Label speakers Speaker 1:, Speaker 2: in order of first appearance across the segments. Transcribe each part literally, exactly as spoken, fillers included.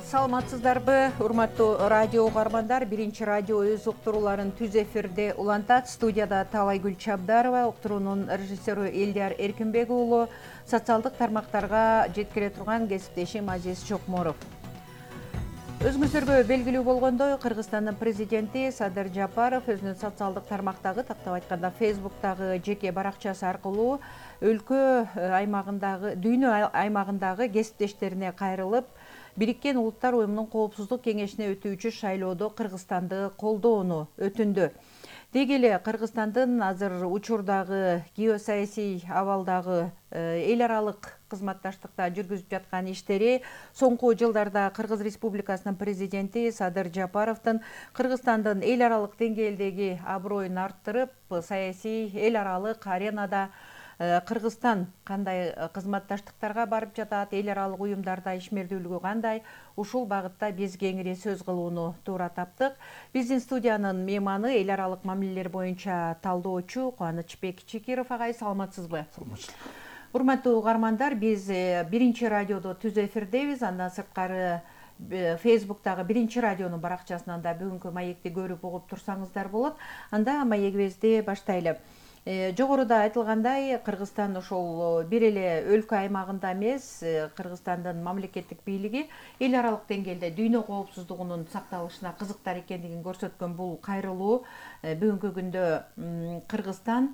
Speaker 1: Саламатсыздарбы, урматтуу радио угармандар. Биринчи радио өз уктурууларын түз эфирде улантат. Студияда Талайгүл Чабдарова, уктуруунун режиссеру Элдияр Эркинбек уулу, социалдык тармактарга жеткире турган кесиптешим Азиз Чокморов. Өзүңүздөргө белгилүү болгондой, Кыргызстандын президенти Садыр Жапаров өзүнүн социалдык тармактагы, тактап айтканда Фейсбуктагы жеке баракчасы аркылуу өлкө аймагындагы, дүйнө аймагындагы кесиптештерине кайрылып, Бириккен Улуттар Уюмунун Коопсуздук кеңешине өтүүчү шайлоодо Кыргызстанды колдоону өтүндү. Деги эле Кыргызстандын азыр учурдагы геосаясий абалдагы эл аралык кызматташтыкта жүргүзүп жаткан иштери соңку жылдарда Кыргыз Республикасынын президенти Садыр Жапаровдун Кыргызстандын эл аралык деңгээлдеги аброюн арттырып, саясий эл аралык аренада Кыргызстан кандай кызматташтыктарга барып жатат, эл аралык уюмдарда ишмердүүлүгү кандай, ушул багытта биз кеңири сөз кылууну туура таптык. Биздин студиянын мейманы эл аралык мамилелер боюнча талдоочу Кубанычбек Чекиров агай. Саламатсызбы?
Speaker 2: Саламатчылык.
Speaker 1: Урматтуу угармандар, биз биринчи радиодо түз эфирдебиз. Андан сырткары Фейсбуктагы биринчи радионун баракчасынан да бүгүнкү маекти көрүп угуп турсаңыздар болот. Анда маегибизди баштайлы. Жогоруда айтылгандай, Кыргызстан ошол бир эле өлкө аймагында эмес, Кыргызстандын мамлекеттик бийлиги эл аралык деңгээлде дүйнө коопсуздугунун сакталышына кызыктар экендигин көрсөткөн бул кайрылуу бүгүнкү күндө Кыргызстан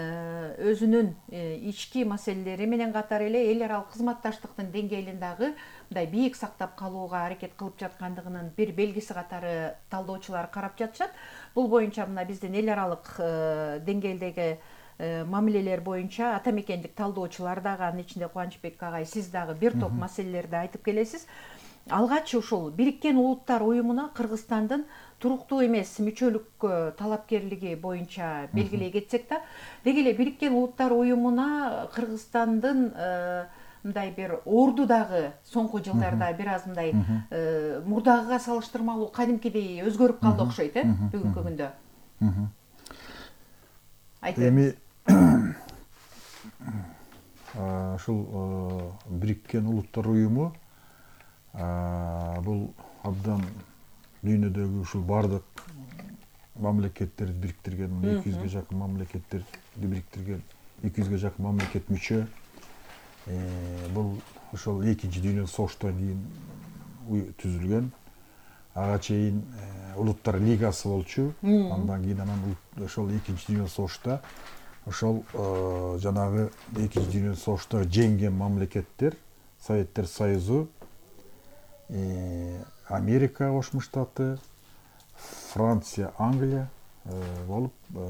Speaker 1: өзүнүн ички маселелери менен катар эле эл аралык кызматташтыктын деңгээлин дагы мындай бийик сактап калууга аракет кылып жаткандыгынын бир белгиси катары талдоочулар карап жатышат. Бул боюнча мына биздин эл аралык деңгээлдеги мамилелер боюнча атамекендик талдоочулар дагы, анын ичинде Кубанычбек агай, сиз дагы бир топ маселелерди айтып келесиз. Алгач ушул Бириккен Улуттар Уюмуна Кыргызстандын туруктуу эмес мүчөлүккө талапкерлиги боюнча белгилей кетсек да, деги эле Бириккен Улуттар Уюмуна Кыргызстандын мындай бир орду дагы соңку жылдарда бир аз мындай мурдагыга салыштырмалуу кадимкидей өзгөрүп калды окшойт, э, бүгүнкү күндө.
Speaker 2: Эми ушул Бириккен Улуттар Уюму бул абдан дүйнөдөгү ушул бардык мамлекеттерди бириктирген, эки жүзгө жакын мамлекеттерди бириктирген, эки жүзгө жакын мамлекет мүчө. Бул ошол экинчи дүйнөлүк согуштан кийин түзүлгөн. Ага чейин Улуттар Лигасы болчу. Андан кийин анан ошол экинчи дүйнөлүк согушта ошол жанагы экинчи дүйнөлүк согушта жеңген мамлекеттер, Советтер Союзу, Америка Кошмо Штаты, Франция, Англия болуп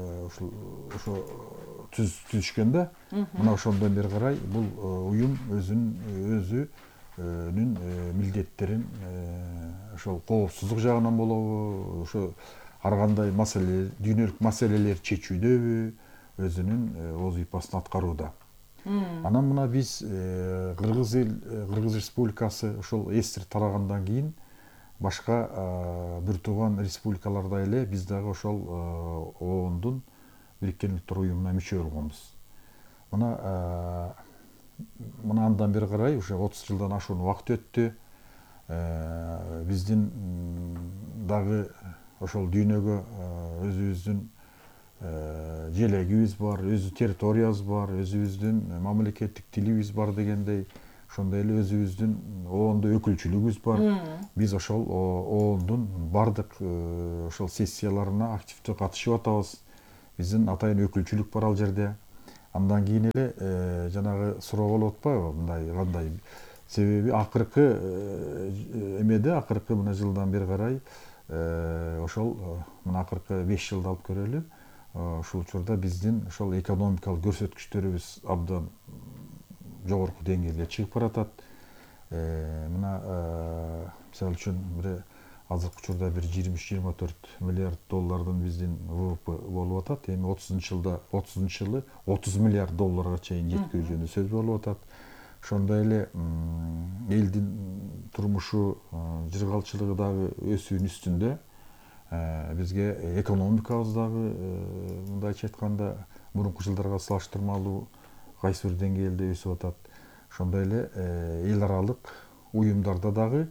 Speaker 2: ошо түзүшкөн да. Мына ошондон бери карай бул уюм өзүнүн өзүнүн милдеттерин ошол коопсуздук жагынан болобу, ошо ар кандай маселе, дүйнөлүк маселелерди чечүүдөбү өзүнүн вазыйфасын аткарууда. Анан мына биз Кыргыз эл, Кыргыз Республикасы ошол эстир тарагандан кийин башка бир тууган республикалардай эле биз дагы ошол оондун Бириккен Улуттар Уюмуна мүчө болгонбуз. Мына мына андан бери карай уже отуз жылдан ашуун убакыт өттү. Биздин дагы ошол дүйнөгө өзүбүздүн желегибиз бар, өзү территориябыз бар, өзүбүздүн мамлекеттик тилибиз бар дегендей, ошондой эле өзүбүздүн оондо өкүлчүлүгүбүз бар. Биз ошол оондун бардык ошол сессияларына активдүү катышып атабыз. Биздин атайын өкүлчүлүк бар ал жерде. Андан кийин эле жанагы суроо болуп атпайбы, мындай кандай? Себеби акыркы эмеде, акыркы мына жылдан бери карай ошол мына акыркы беш жылды алып көрөлү. Ушул учурда биздин ошол экономикалык көрсөткүчтөрүбүз абдан жогорку деңгээлге чыгып баратат. Мына мисалы үчүн бир азыркы учурда бир жыйырма үч жыйырма төрт миллиард доллардын биздин вэ вэ пэ болуп атат. Эми отузунчу жылда отузунчу жылы отуз миллиард долларга чейин жеткирүү жөнүндө сөз болуп атат. Ошондой эле элдин турмушу, жыргалчылыгы дагы өсүүнүн үстүндө. Бизге экономикабыз дагы мындайча айтканда мурунку жылдарга салыштырмалуу кайсы бир деңгээлде өсүп атат. Ошондой эле эл аралык уюмдарда дагы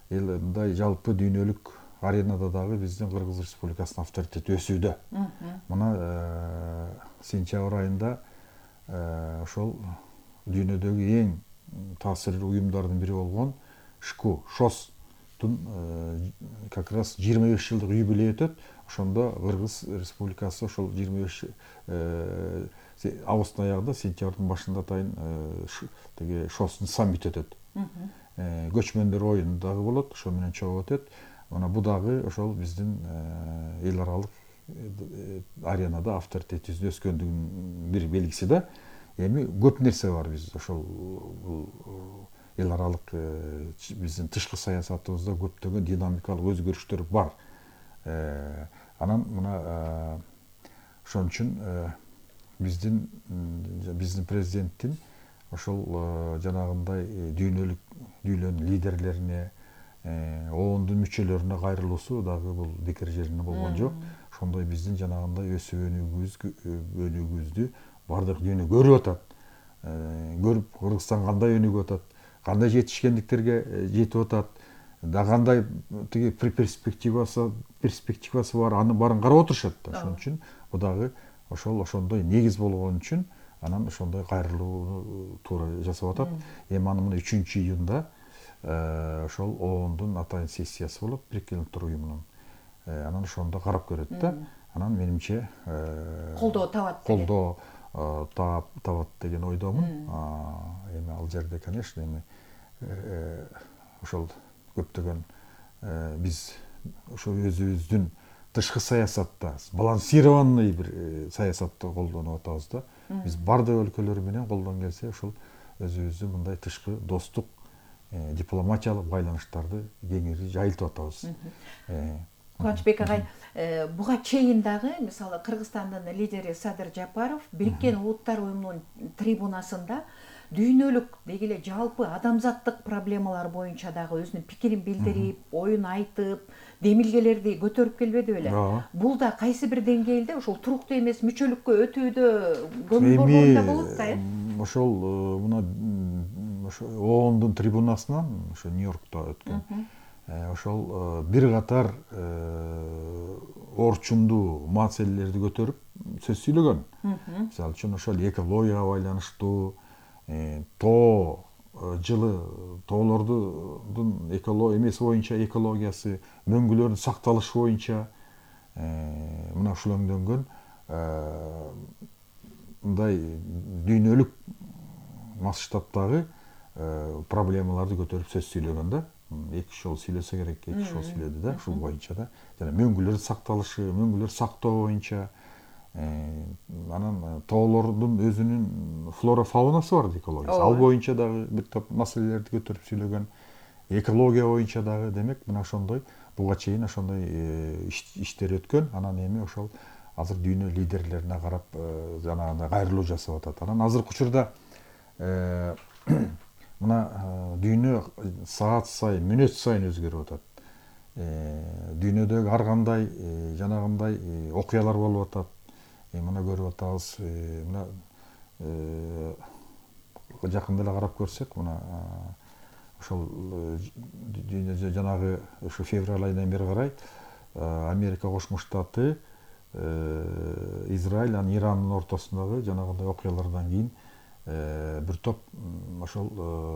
Speaker 2: мындай жалпы дүйнөлүк аренада дагы биздин Кыргыз Республикасынын авторитети өсүүдө. Мына сентябрь айында ошол дүйнөдөгү эң таасирлүү уюмдардын бири болгон ШКУ, ШОСтун как раз жыйырма беш жылдык юбилей өтөт. Ошондо Кыргыз Республикасы ошол жыйырма беш августтун аягында, сентябрдын башында атайын теге ШОСтун саммити өтөт. Көчмөндөр оюну дагы болот, ошо менен чогуу өтөт. Мына бу дагы ошол биздин эл аралык аренада авторитетибиздин өскөндүгүнүн бир белгиси да. Эми көп нерсе бар биз ошол эл аралык биздин тышкы саясатыбызда көптөгөн динамикалык өзгөрүштөр бар. Анан мына ошон үчүн биздин биздин президенттин ошол жанагындай дүйнөлүк дүйнөнүн лидерлерине, оондун мүчөлөрүнө кайрылуусу дагы бул бекер жерине болгон жок. Ошондой биздин жанагындай өсүп өнүгүүбүздү бардык дүйнө көрүп атат. Көрүп, Кыргызстан кандай өнүгүп атат, кандай жетишкендиктерге жетип атат, да кандай тиги перспективасы перспективасы бар, аны баарын карап отурушат да. Ошон үчүн бу дагы ошол ошондой негиз болгон үчүн анан ошондой кайрылууну туура жасап атат. Эми аны мына үчүнчү июнда ошол оондун атайын сессиясы болот, Бириккен Улуттар уюмунун. Анан ошондо карап көрөт да. Анан менимче
Speaker 1: колдоо табат.
Speaker 2: Колдоо табат деген ойдомун. Эми ал жерде, конечно, эми ошол көптөгөн биз ошо өзүбүздүн тышкы саясатта балансированный бир саясатты колдонуп атабыз да. Биз бардык өлкөлөр менен колдон келсе ошол өзүбүздүн мындай тышкы достук дипломатиялык байланыштарды кеңири жайылтып атабыз.
Speaker 1: Кубанычбек агай, буга чейин дагы мисалы Кыргызстандын лидери Садыр Жапаров Бириккен Улуттар уюмунун трибунасында дүйнөлүк деги эле жалпы адамзаттык проблемалар боюнча дагы өзүнүн пикирин билдирип, оюн айтып, демилгелерди көтөрүп келбеди беле? Бул да кайсы бир деңгээлде ошол туруктуу эмес мүчөлүккө өтүүдө көңүл бурганда болот да, э?
Speaker 2: Ошол мына оондун трибунасынан, ошо Нью-Йоркто өткөн. Ошол бир катар орчундуу маселелерди көтөрүп сөз сүйлөгөн. Мисалы үчүн ошол экологияга байланыштуу, тоо жылы тоолордун экология эмеси боюнча экологиясы, мөңгүлөрдүн сакталышы боюнча мына ушул өңдөнгөн мындай дүйнөлүк масштабтагы проблемаларды көтөрүп сөз сүйлөгөн да. Эки жол сүйлөсө керек, эки жол сүйлөдү да, ушул боюнча да. Жана мөңгүлөр сакталышы, мөңгүлөр сактоо боюнча, анан тоолордун өзүнүн флора фаунасы бар экологиясы. Ал боюнча дагы бир топ маселелерди көтөрүп сүйлөгөн. Экология боюнча дагы, демек, мына ошондой буга чейин ошондой иштер өткөн. Анан эми ошол азыр дүйнө лидерлерине карап жанагындай кайрылуу жасап атат. Анан азыркы учурда мына дүйнө саат сайын, мүнөт сайын өзгөрүп атат. Дүйнөдөгү ар кандай жанагындай окуялар болуп атат. Мына көрүп атабыз, мына жакында эле карап көрсөк, мына ошол дүйнө жанагы ошо февраль айынан бери карай Америка Кошмо Штаты, Израиль, анан Ирандын ортосундагы жанагындай окуялардан кийин бир топ ошол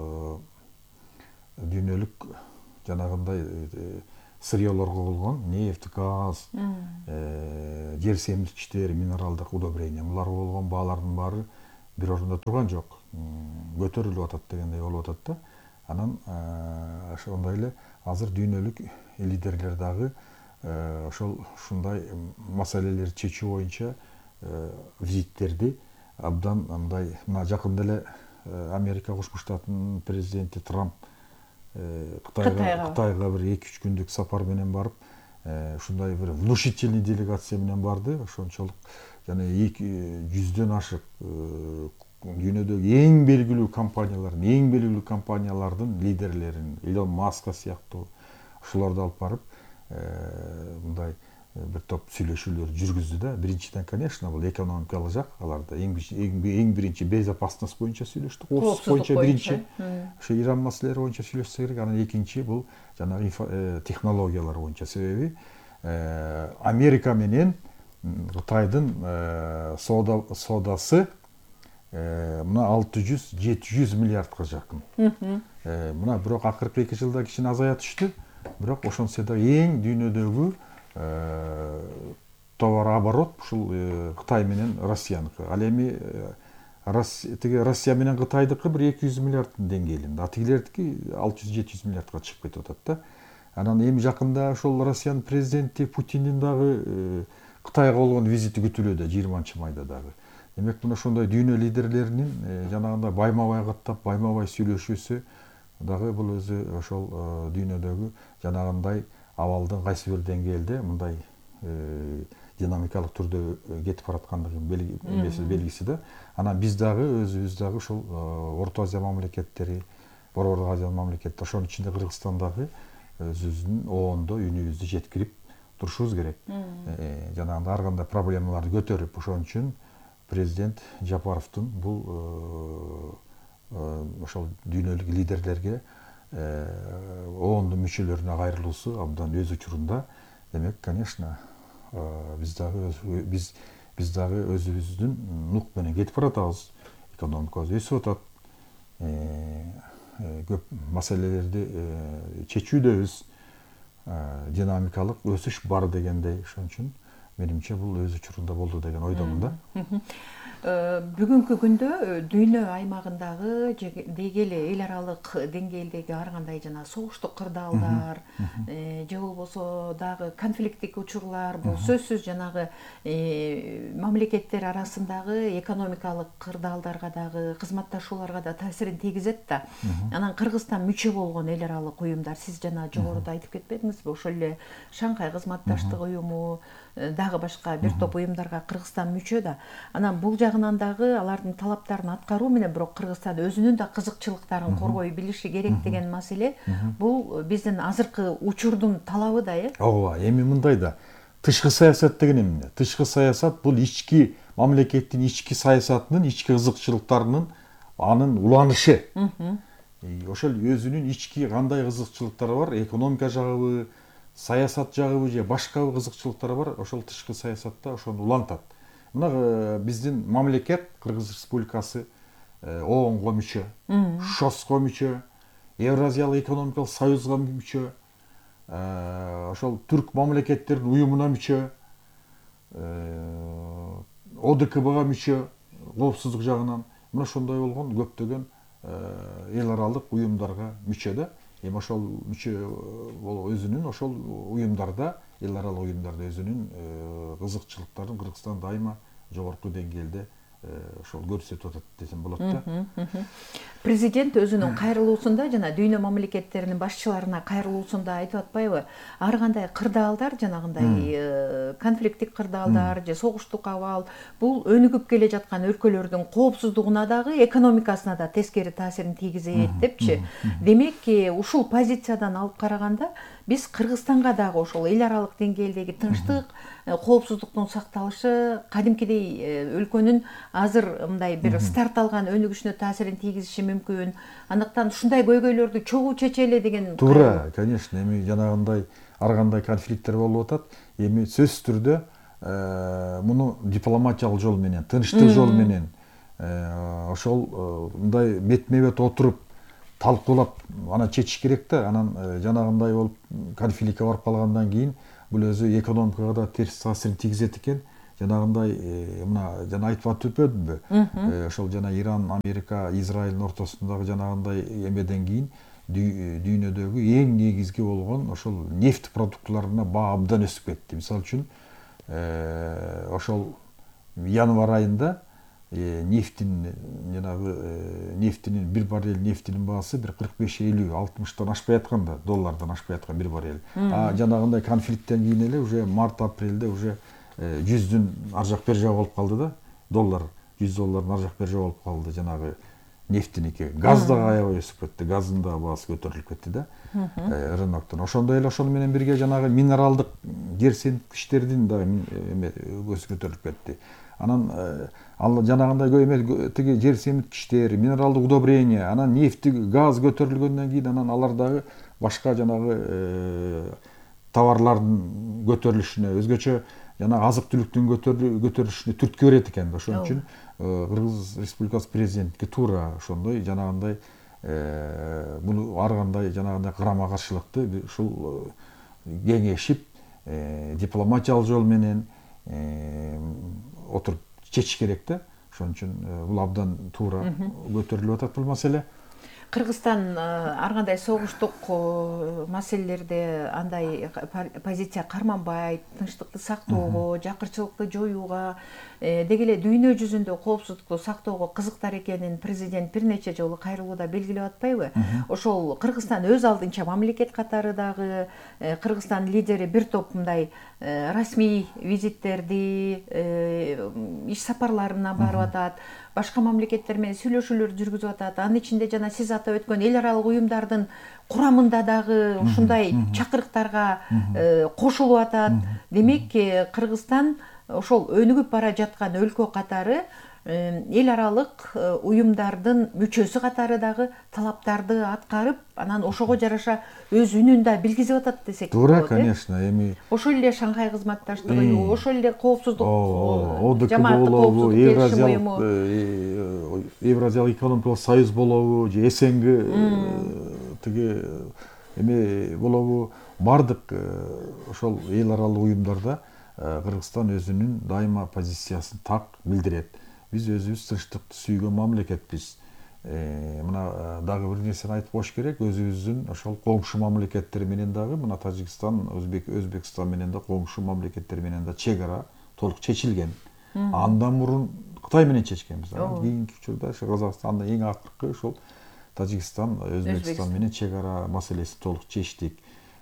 Speaker 2: дүйнөлүк жанагындай сырьёлорго болгон нефть, газ, жер семирткичтер, минералдык удобрение буларга болгон баалардын баары бир орунда турган жок. Көтөрүлүп атат дегендей болуп атат да. Анан ошондой эле азыр дүйнөлүк лидерлер дагы ошол ушундай маселелерди чечүү боюнча визиттерди абдан мындай, мына жакында эле Америка Кошмо Штатынын президенти Трамп Кытайга бир эки үч күндүк сапар менен барып, ушундай бир внушительный делегация менен барды. Ошончолук жана жүздөн ашык дүйнөдөгү эң белгилүү компаниялардын, эң белгилүү компаниялардын лидерлерин, Илон Маска сыяктуу ушуларды алып барып, мындай бир топ сүйлөшүүлөр жүргүздү да. Биринчиден, конечно, бул экономикалык жак, аларда эң эң биринчи безопасность боюнча сүйлөштүк, коопсуздук боюнча биринчи ошо Иран маселелери боюнча сүйлөшсө керек. Анан экинчи бул жанагы технологиялар боюнча. Себеби Америка менен Кытайдын соода соодасы мына алты жүз жети жүз миллиардка жакын. Мына бирок акыркы эки жылда кичине азая түштү. Бирок ошонсо да эң дүйнөдөгү товар оборот ушул Кытай менен Россияныкы. Ал эми Россия менен Кытайдыкы бир эки жүз миллиарддын деңгээлинде. А тигилердики алты жүз жети жүз миллиардка чыгып кетип атат да. Анан эми жакында ошол Россиянын президенти Путиндин дагы Кытайга болгон визити күтүлүүдө жыйырманчы майда дагы. Демек мына ошондой дүйнө лидерлеринин жанагындай байма-бай каттап, байма-бай сүйлөшүүсү дагы бул өзү ошол дүйнөдөгү жанагындай абалдын кайсы бир деңгээлде мындай динамикалык түрдө кетип бараткандыгын белгиси да. Анан биз дагы өзүбүз дагы ушул Орто Азия мамлекеттери, Борбор Азия мамлекеттери, ошонун ичинде Кыргызстан дагы өзүбүздүн оондо үнүбүздү жеткирип турушубуз керек. Жанагындай ар кандай проблемаларды көтөрүп, ошон үчүн президент Жапаровдун бул ошол дүйнөлүк лидерлерге оондун мүчөлөрүнө кайрылуусу абдан өз учурунда. Демек, конечно, биз дагы биз биз дагы өзүбүздүн нук менен кетип баратабыз. Экономикабыз өсүп атат. Көп маселелерди чечүүдөбүз. Динамикалык өсүш бар дегендей. Ошон үчүн менимче бул өз учурунда болду деген ойдомун да.
Speaker 1: Бүгүнкү күндө дүйнө аймагындагы деги эле эл аралык деңгээлдеги ар кандай жана согуштук кырдаалдар же болбосо дагы конфликттик учурлар, бул сөзсүз жанагы мамлекеттер арасындагы экономикалык кырдаалдарга дагы, кызматташууларга да таасирин тийгизет да. Анан Кыргызстан мүчө болгон эл аралык уюмдар, сиз жана жогоруда айтып кетпедиңизби, ошол эле Шанхай кызматташтык уюму, дагы башка бир топ уюмдарга Кыргызстан мүчө да. Анан бул жагынан дагы алардын талаптарын аткаруу менен бирок Кыргызстан өзүнүн да кызыкчылыктарын коргой билиши керек деген маселе. Бул биздин азыркы учурдун талабы да, э?
Speaker 2: Ооба, эми мындай да. Тышкы саясат деген эмне? Тышкы саясат бул ички мамлекеттин ички саясатынын, ички кызыкчылыктарынын анын уланышы. Ошол өзүнүн ички кандай кызыкчылыктары бар, экономика жагыбы, саясат жагыбы же башка кызыкчылыктары бар, ошол тышкы саясатта ошону улантат. Мына биздин мамлекет Кыргыз Республикасы ООНго мүчө, ШОСко мүчө, Евразиялык экономикалык союзга мүчө, ошол түрк мамлекеттердин уюмуна мүчө, ОДКБга мүчө, коопсуздук жагынан. Мына ошондой болгон көптөгөн эл аралык уюмдарга мүчө да. Эми ошол мүчө өзүнүн ошол уюмдарда, эл аралык уюмдарда өзүнүн кызыкчылыктарын Кыргызстан дайыма жогорку деңгээлде ошол көрсөтүп атат десем болот да.
Speaker 1: Президент өзүнүн кайрылуусунда жана дүйнө мамлекеттеринин башчыларына кайрылуусунда айтып атпайбы? Ар кандай кырдаалдар, жанагындай конфликттик кырдаалдар же согуштук абал, бул өнүгүп келе жаткан өлкөлөрдүн коопсуздугуна дагы, экономикасына да тескери таасирин тийгизет депчи. Демек, ушул позициядан алып караганда, биз Кыргызстанга дагы ошол эл аралык деңгээлдеги тынчтык, коопсуздуктун сакталышы, кадимкидей өлкөнүн азыр мындай бир старт алган өнүгүшүнө таасирин тийгизиши мүмкүн. Андыктан ушундай көйгөйлөрдү чогуу чечели деген.
Speaker 2: Туура, конечно, эми жанагындай ар кандай конфликттер болуп атат. Эми сөзсүз түрдө муну дипломатиялык жол менен, тынчтык жол менен ошол мындай бетме-бет отуруп талкуулап ана чечиш керек да. Анан жанагындай болуп конфликтке барып калгандан кийин бул өзү экономикага да терс таасирин тийгизет экен. Жанагындай мына жана айтып өтпөдүмбү? Ошол жана Иран, Америка, Израилдин ортосундагы жанагындай эмеден кийин дүйнөдөгү эң негизги болгон ошол нефть продуктларына баа абдан өсүп кетти. Мисалы үчүн ошол январь айында нефтин жанагы нефтинин бир баррель нефтинин баасы бир кырк беш элүү алтымыштан ашпай аткан да, доллардан ашпай аткан бир баррель. А жанагындай конфликттен кийин эле уже март апрелде уже жүздүн ар жак бер жагы болуп калды да, доллар жүз доллардын ар жак бер жагы болуп калды жанагы нефтиники. Газ да аябай өсүп кетти, газдын да баасы көтөрүлүп кетти да рыноктон. Ошондой эле ошол менен бирге жанагы минералдык жер сенткичтердин да өзү көтөрүлүп кетти. Анан ал жанагындай көймө тиги жер семиткичтер, минералдык удобрение, анан нефти, газ көтөрүлгөндөн кийин анан алар дагы башка жанагы товарлардын көтөрүлүшүнө, өзгөчө жана азык түлүктүн көтөрүлүшүнө түрткү берет экен да. Ошон үчүн Кыргыз Республикасы президентке туура ошондой жанагындай буну ар кандай жанагындай карама каршылыкты ушул кеңешип дипломатиялык жол менен отуруп чечиш керек да. Ошон үчүн бул абдан туура көтөрүлүп атат бул маселе.
Speaker 1: Кыргызстан ар кандай согуштук маселелерде андай позиция карманбайт, тынчтыкты сактоого, жакырчылыкты жоюуга, деги эле дүйнө жүзүндө коопсуздукту сактоого кызыктар экенин президент бир нече жолу кайрылууда белгилеп атпайбы? Ошол Кыргызстан өз алдынча мамлекет катары дагы Кыргызстан лидери бир топ мындай расмий визиттерди, иш сапарларына барып атат, башка мамлекеттер менен сүйлөшүүлөр жүргүзүп атат. Анын ичинде жана сиз атап өткөн эл аралык уюмдардын курамында дагы ушундай чакырыктарга кошулуп атат. Демек, Кыргызстан ошол өнүгүп бара жаткан өлкө катары эл аралык уюмдардын мүчөсү катары дагы талаптарды аткарып, анан ошого жараша өз үнүн да билгизип атат десек болот.
Speaker 2: Туура, конечно, эми
Speaker 1: ошол эле Шанхай кызматташтык уюму, ошол эле коопсуздук
Speaker 2: жамааттык коопсуздук келишим уюму, Евразиялык экономикалык союз болобу, же СНГ тиги эме болобу, бардык ошол эл аралык уюмдарда Кыргызстан өзүнүн дайыма позициясын так билдирет. Биз өзүбүз тынчтыкты сүйгөн мамлекетпиз. Мына дагы бир нерсени айтып коюш керек, өзүбүздүн ошол коңшу мамлекеттер менен дагы, мына Тажикстан, Өзбекстан менен да коңшу мамлекеттер менен да чек ара толук чечилген. Андан мурун Кытай менен чечкенбиз. Кийинки учурда Казакстанда эң акыркы ошол Тажикстан, Өзбекстан менен чек ара маселесин толук чечтик.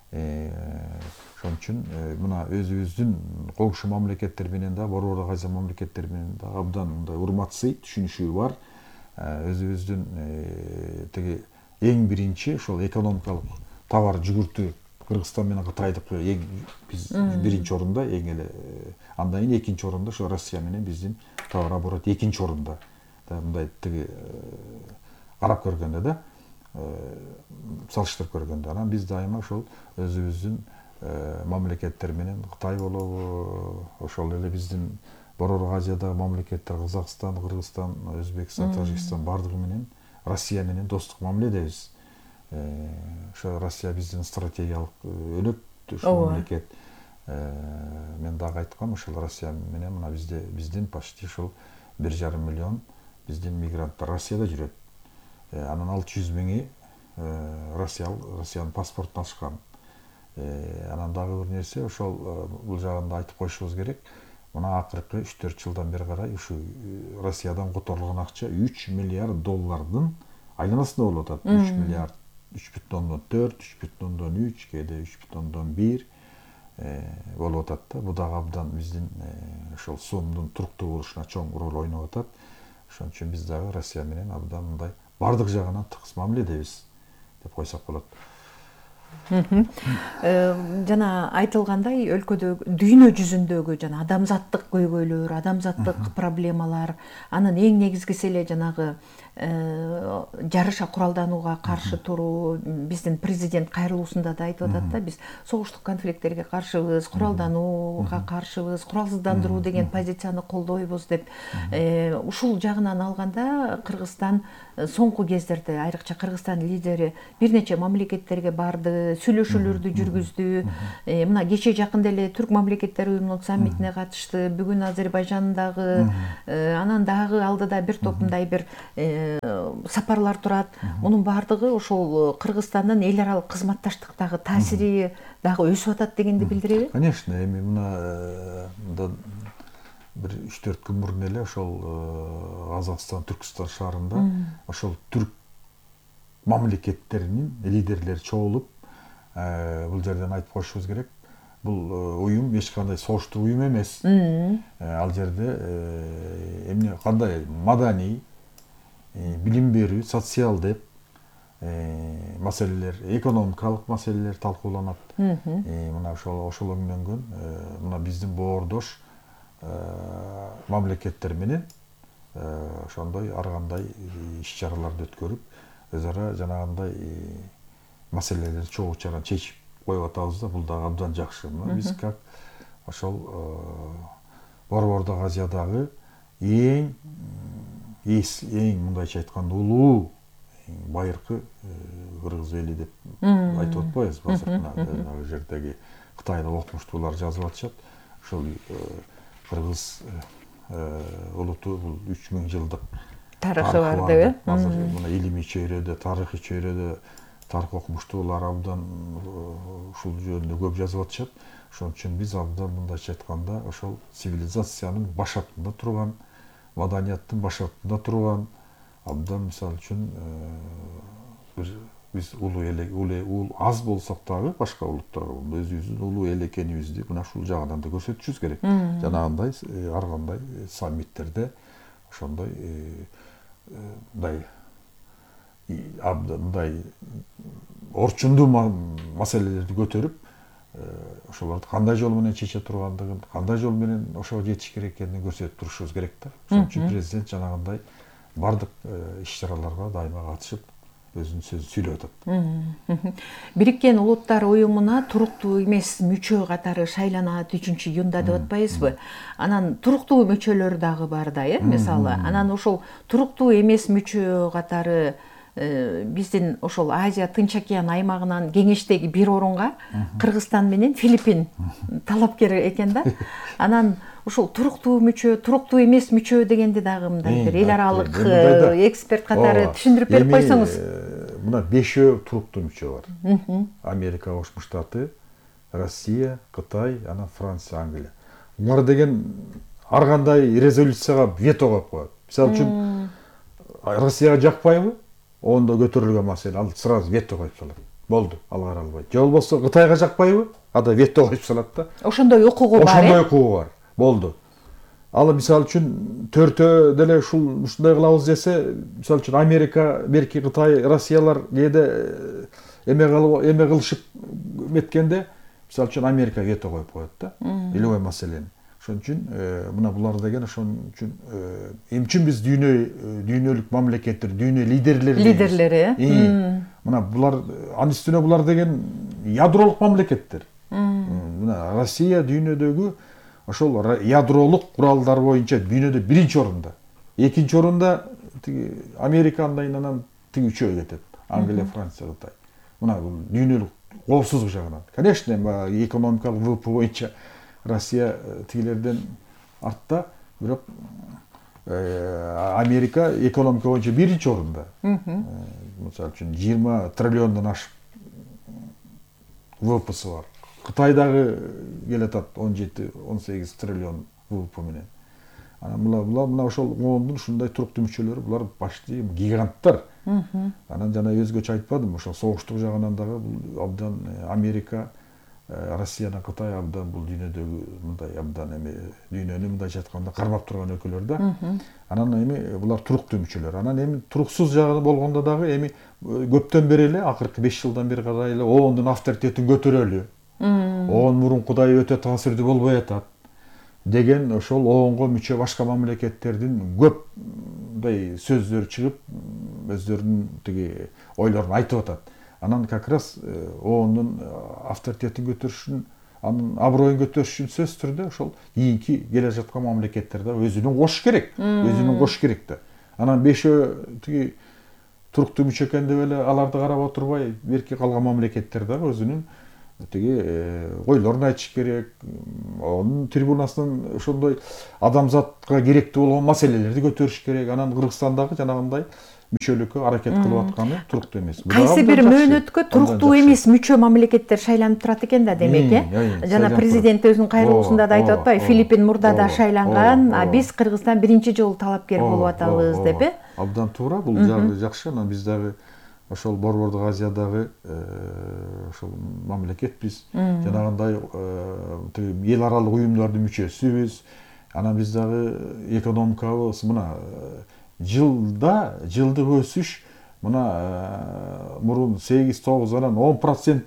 Speaker 2: Ошон үчүн мына өзүбүздүн коңшу мамлекеттер менен да, Борбордук Азия мамлекеттери менен да абдан мындай урматсый, түшүнүшүү бар. Өзүбүздүн тиги эң биринчи ошол экономикалык товар жүгүртүү Кыргызстан менен Кытайдыкы эң биз биринчи орунда, эң эле андан кийин экинчи орунда ошо Россия менен биздин товар оборот экинчи орунда. Мындай тиги карап көргөндө да, салыштырып көргөндө, анан биз дайыма ошол өзүбүздүн мамлекеттер менен Кытай болобу, ошол эле биздин Борбордук Азиядагы мамлекеттер Казакстан, Кыргызстан, Өзбекстан, Тажикстан бардыгы менен Россия менен достук мамиледебиз. Ошо Россия биздин стратегиялык өнөктөш мамлекет. Мен дагы айткам, ошол Россия менен мына бизде биздин почти ошол бир жарым миллион биздин мигранттар Россияда жүрөт. Анан алты жүз миңи Россиянын паспортун алышкан. Анан дагы бир нерсе, ошол бул жагында айтып коюшубуз керек. Мына акыркы үч төрт жылдан бери карай ушу Россиядан которулган акча үч миллиард доллардын айланасында болуп атат. үч миллиард, үч бүтүн ондон төрт, үч бүтүн ондон үч, кээде үч бүтүн ондон бир болуп атат да. Бул дагы абдан биздин ошол сомдун туруктуу болушуна чоң роль ойноп атат. Ошон үчүн биз дагы Россия менен абдан мындай бардык жагынан тыгыз мамиледебиз деп койсок болот.
Speaker 1: Жана айтылгандай, өлкөдөгү дүйнө жүзүндөгү жана адамзаттык көйгөйлөр, адамзаттык проблемалар, анын эң негизгиси эле жанагы жарыша куралданууга каршы туруу. Биздин президент кайрылуусунда да айтып атат да, биз согуштук конфликттерге каршыбыз, куралданууга каршыбыз, куралсыздандыруу деген позицияны колдойбуз деп. Ушул жагынан алганда Кыргызстан соңку кездерде, айрыкча Кыргызстан лидери бир нече мамлекеттерге барды, сүйлөшүүлөрдү жүргүздү. Мына кече жакында эле Түрк мамлекеттери уюмунун саммитине катышты. Бүгүн Азербайжандагы, анан дагы алдыда бир топ мындай бир сапарлар турат. Мунун баардыгы ошол Кыргызстандын эл аралык кызматташтыктагы таасири дагы өсүп атат дегенди билдиреби?
Speaker 2: Конечно, эми мына бир үч төрт күн мурун эле ошол Казакстан, Түркстан шаарында ошол түрк мамлекеттеринин лидерлери чогулуп, бул жерден айтып коюшубуз керек, бул уюм эч кандай согуштуу уюм эмес. Ал жерде эмне кандай маданий, билим берүү, социалдык маселелер, экономикалык маселелер талкууланат. Мына ошол ошол өңдөнгөн мына биздин боордош мамлекеттер менен ошондой ар кандай иш-чараларды өткөрүп, өз ара жанагындай маселелерди чогуу чара чечип коюп атабыз да, бул дагы абдан жакшы. Биз как ошол Борбордук Азиядагы эң эң мындайча айтканда улуу байыркы кыргыз эли деп айтып атпайбыз базыркына. Ал жердеги Кытайдын окумуштуулар жазып атышат. Ошол кыргыз улуту бул үч миң жылдык
Speaker 1: тарыхы бар деп.
Speaker 2: Азыр мына илимий чөйрөдө, тарыхый чөйрөдө тарых окумуштуулар абдан ушул жөнүндө көп жазып атышат. Ошон үчүн биз абдан мындайча айтканда ошол цивилизациянын башатында турган, маданияттын башатында турган абдан мисалы үчүн биз улуу эл аз болсок дагы башка улуттарга өзүбүздүн улуу эл экенибизди мына ушул жагынан да көрсөтүшүбүз керек. Жанагындай ар кандай саммиттерде ошондой мындай абдан мындай орчундуу маселелерди көтөрүп, ошолорду кандай жол менен чече тургандыгын, кандай жол менен ошого жетиш керек экенин көрсөтүп турушубуз керек да. Ошон үчүн президент жанагындай бардык иш-чараларга дайыма катышып, өзүнүн сөзүн сүйлөп атат.
Speaker 1: Бириккен Улуттар уюмуна туруктуу эмес мүчө катары шайланат үчүнчү июнда деп атпайбызбы? Анан туруктуу мүчөлөр дагы бар да, э? Мисалы, анан ошол туруктуу эмес мүчө катары биздин ошол Азия Тынч океан аймагынан кеңештеги бир орунга Кыргызстан менен Филиппин талапкер экен да. Анан ушул туруктуу мүчө, туруктуу эмес мүчө дегенди дагы мындай бир эл аралык эксперт катары түшүндүрүп берип койсоңуз.
Speaker 2: Мына бешөө туруктуу мүчө бар. Америка Кошмо Штаты, Россия, Кытай, анан Франция, Англия. Булар деген ар кандай резолюцияга вето коюп коет. Мисалы үчүн Россияга жакпайбы? Онда көтөрүлгөн маселе ал сразу вето коюп салат. Болду, ал каралбайт. Же болбосо Кытайга жакпайбы? Ада вето коюп салат да.
Speaker 1: Ошондой укугу бар.
Speaker 2: Ошондой укугу бар. Болду. Ал мисалы үчүн төртөө деле ушул ушундай кылабыз десе, мисалы үчүн Америка, берки Кытай, Россиялар кээде эме кылып эме кылышып меткенде, мисалы үчүн Америка вето коюп коет да. Любой маселени. Ошон үчүн мына булар деген ошон үчүн эмне үчүн биз дүйнө дүйнөлүк мамлекеттер, дүйнө лидерлери
Speaker 1: лидерлери.
Speaker 2: Мына булар анын үстүнө булар деген ядролук мамлекеттер. Мына Россия дүйнөдөгү ошол ядролук куралдар боюнча дүйнөдө биринчи орунда. Экинчи орунда тиги Америка, андан тиги үчөө кетет. Англия, Франция, Кытай. Мына бул дүйнөлүк коопсуздук жагынан. Конечно, экономикалык вэ пэ боюнча Россия тигилерден артта, бирок Америка экономика боюнча биринчи орунда. Мисалы үчүн жыйырма триллиондон ашык вэ пэси бар. Кытайдагы келатат он жети он сегиз триллион вэ пэ менен. Анан була мына ошол коомдун ушундай туруктуу мүчөлөрү, булар почти гиганттар. Анан жана өзгөчө айтпадым, ошол согуштук жагынан дагы бул абдан Америка, Россиядан Кытай абдан бул дүйнөдөгү мындай абдан эме дүйнөнү мындайча айтканда кармап турган өлкөлөр да. Анан эми булар туруктуу мүчөлөр. Анан эми туруксуз жагы болгондо дагы эми көптөн бери эле акыркы беш жылдан бери карай эле оондун авторитетин көтөрөлү. оон мурункудай өтө таасирдүү болбой атат деген ошол оонго мүчө башка мамлекеттердин көп мындай сөздөр чыгып, өздөрүнүн тиги ойлорун айтып атат. Анан как раз оонун авторитетин көтөрүшүн, анын аброюн көтөрүш үчүн сөзсүз түрдө ошол кийинки келе жаткан мамлекеттер да өзүнүн кош керек, өзүнүн кош керек да. Анан бешөө тиги туруктуу мүчө экен деп эле аларды карап отурбай, берки калган мамлекеттер дагы өзүнүн тиги ойлорун айтыш керек. Анын трибунасынан ошондой адамзатка керектүү болгон маселелерди көтөрүш керек. Анан Кыргызстандагы жанагындай мүчөлүккө аракет кылып атканы туруктуу эмес.
Speaker 1: Кайсы бир мөөнөткө туруктуу эмес мүчө мамлекеттер шайланып турат экен да, демек, э? Жана президент өзүнүн кайрылуусунда да айтып атпайбы, Филиппин мурда да шайланган, а биз Кыргызстан биринчи жолу талапкер болуп атабыз деп, э?
Speaker 2: Абдан туура, бул жагы жакшы. Анан биз дагы ошол Борбордук Азиядагы ошол мамлекет биз жанагындай эл аралык уюмдардын мүчөсүбүз. Анан биз дагы экономикабыз мына жылда жылдык өсүш мына мурун сегиз тогуз анан он процент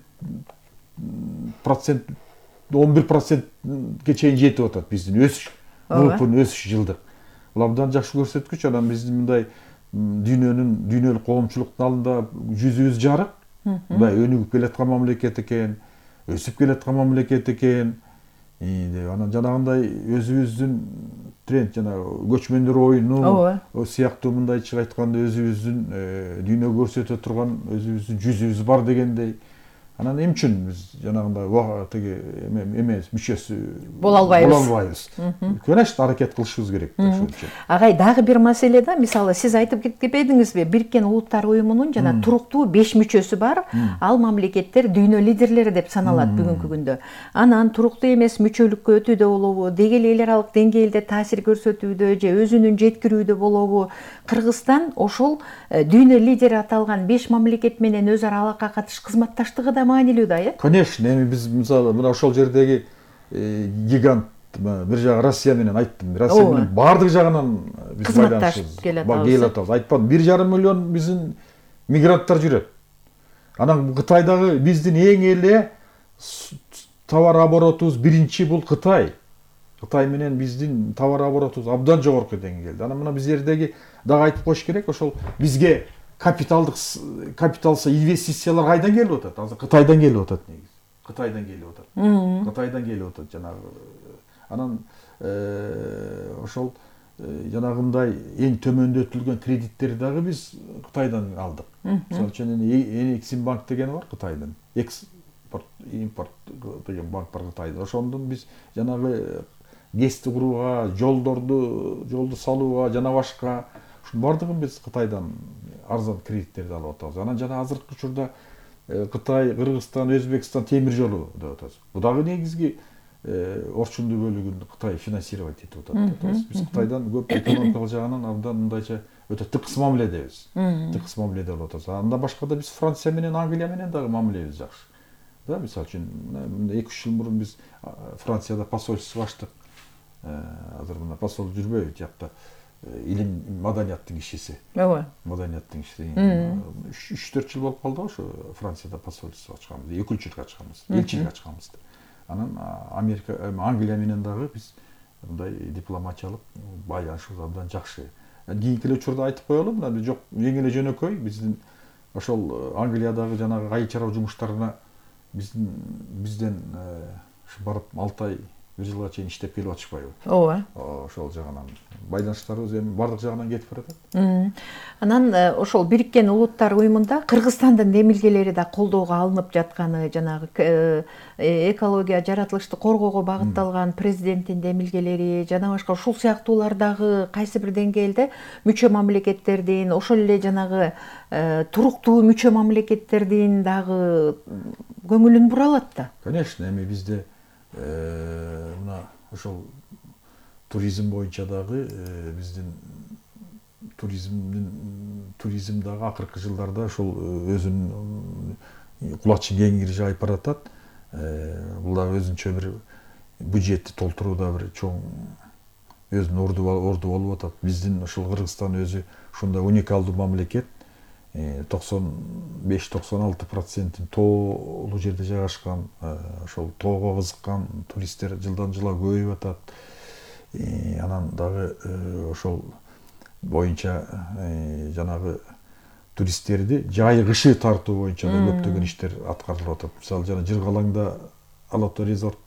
Speaker 2: процент он бир процентке чейин жетип атат биздин өсүш, улуттун өсүш жылдык. Бул абдан жакшы көрсөткүч. Анан биздин мындай дүйнөнүн дүйнөлүк коомчулуктун алдында жүзүбүз жарык. Мындай өнүгүп келаткан мамлекет экен, өсүп келаткан мамлекет экен. Анан жанагындай өзүбүздүн тренд жана көчмөндөр оюну сыяктуу мындайча айтканда өзүбүздүн дүйнөгө көрсөтө турган өзүбүздүн жүзүбүз бар дегендей. Анан эмне үчүн биз жанагындай тиги эмес мүчөсү боло албайбыз? Боло албайбыз. Конечно, аракет кылышыбыз керек.
Speaker 1: Агай, дагы бир маселе да, мисалы сиз айтып кетпедиңизби, Бириккен Улуттар уюмунун жана туруктуу беш мүчөсү бар. Ал мамлекеттер дүйнө лидерлери деп саналат бүгүнкү күндө. Анан туруктуу эмес мүчөлүккө өтүүдө болобу, деги эле эл аралык деңгээлде таасир көрсөтүүдө же өзүнүн жеткирүүдө болобу, Кыргызстан ошол дүйнө лидери аталган беш мамлекет менен өз ара алака катыш кызматташтыгы да маанилүү да, э?
Speaker 2: Конечно, эми биз мисалы мына ошол жердеги гигант бир жагы Россия менен айттым. Россия менен баардык жагынан биз
Speaker 1: кызматташып
Speaker 2: келатабыз. Айтпадым, бир жарым миллион биздин мигранттар жүрөт. Анан Кытайдагы биздин эң эле товар оборотубуз биринчи бул Кытай. Кытай менен биздин товар оборотубуз абдан жогорку деңгээлде. Анан мына биз жердеги дагы айтып коюш керек, ошол бизге капиталдык капиталса инвестициялар кайдан келип атат? Азыр Кытайдан келип атат негизи. Кытайдан келип атат. Кытайдан келип атат жанагы. Анан ошол жанагындай эң төмөндөтүлгөн кредиттерди дагы биз Кытайдан алдык. Мисалы үчүн Эксимбанк деген бар Кытайдын. Экспорт, импорт деген банк бар Кытайда. Ошондон биз жанагы ГЭСти курууга, жолдорду, жолду салууга жана башка бардыгын биз Кытайдан арзан кредиттерди алып атабыз. Анан жана азыркы учурда Кытай, Кыргызстан, Өзбекстан темир жолу деп атабыз. Бул дагы негизги орчундуу бөлүгүн Кытай финансировать этип атат. Биз Кытайдан көп экономикалык жагынан абдан мындайча өтө тыкыс мамиледебиз. Тыкыс мамиледе болуп атабыз. Анда башка да биз Франция менен, Англия менен дагы мамилебиз жакшы. Да, мисалы үчүн эки үч жыл мурун биз Францияда посольство ачтык. Азыр мына посол жүрбөйт жакта. Илим маданияттын кишиси. Ооба. Маданияттын кишиси. үч төрт жыл болуп калды ошо Францияда посольство ачканбыз, өкүлчүлүк ачканбыз, элчилик ачканбыз. Анан Америка, Англия менен дагы биз мындай дипломатиялык байланышыбыз абдан жакшы. Кийинки эле учурда айтып коелу, мына жок, эң эле жөнөкөй биздин ошол Англиядагы жанагы айыл чарба жумуштарына биздин бизден барып алты ай бир жылга чейин иштеп келип атышпайбы? Ооба. Ошол жагынан байланыштарыбыз эми бардык жагынан кетип баратат.
Speaker 1: Анан ошол Бириккен Улуттар уюмунда Кыргызстандын демилгелери да колдоого алынып жатканы, жанагы экология, жаратылышты коргоого багытталган президенттин демилгелери жана башка ушул сыяктуулар дагы кайсы бир деңгээлде мүчө мамлекеттердин, ошол эле жанагы туруктуу мүчө мамлекеттердин дагы көңүлүн бура алат да.
Speaker 2: Конечно, эми бизде мына ошол туризм боюнча дагы биздин туризмдин туризм дагы акыркы жылдарда ошол өзүнүн кулачын кеңири жайып баратат. Бул дагы өзүнчө бир бюджетти толтурууда бир чоң өзүнүн орду орду болуп атат. Биздин ошол Кыргызстан өзү ушундай уникалдуу мамлекет. токсон беш токсон алты процентин тоолуу жерде жайгашкан, ошол тоого кызыккан туристтер жылдан жылга көбөйүп атат. Анан дагы ошол боюнча жанагы туристтерди жайы кышы тартуу боюнча да көптөгөн иштер аткарылып атат. Мисалы жана Жыргалаңда Алато резорт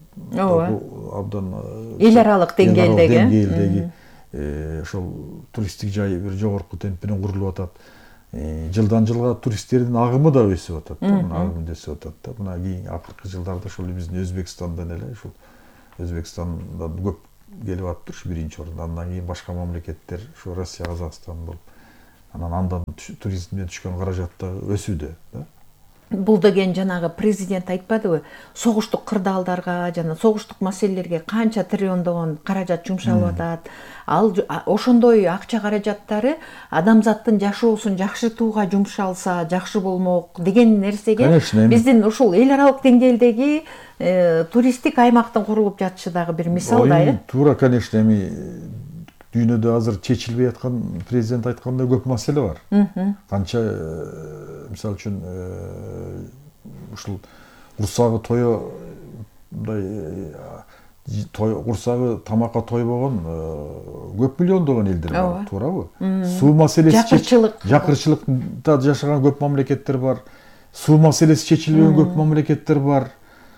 Speaker 2: абдан
Speaker 1: эл аралык
Speaker 2: деңгээлдеги ошол туристтик жай бир жогорку темп менен курулуп атат. Жылдан жылга туристтердин агымы да өсүп атат. Агымы өсүп атат. Мына кийин акыркы жылдарда ошол биздин Өзбекстандан эле ушул Өзбекстандан көп келип атыптыр, биринчи орунда. Андан кийин башка мамлекеттер, ушу Россия, Казакстан болуп. Анан андан туризмден түшкөн каражат да өсүүдө, да.
Speaker 1: Бул деген жанагы президент айтпадыбы? Согуштук кырдаалдарга жана согуштук маселелерге канча триллиондогон каражат жумшалып атат. Ал ошондой акча каражаттары адамзаттын жашоосун жакшыртууга жумшалса жакшы болмок деген нерсеге биздин ушул эл аралык деңгээлдеги туристтик аймактын курулуп жатышы дагы бир мисал да, э?
Speaker 2: Туура, конечно, эми дүйнөдө азыр чечилбей аткан президент айткандай көп маселе бар. Канча мисалы үчүн ушул курсагы тое мындай курсагы тамакка тойбогон көп миллиондогон элдер бар, туурабы? Суу маселеси
Speaker 1: жакырчылык
Speaker 2: жакырчылыкта жашаган көп мамлекеттер бар. Суу маселеси чечилбеген көп мамлекеттер бар.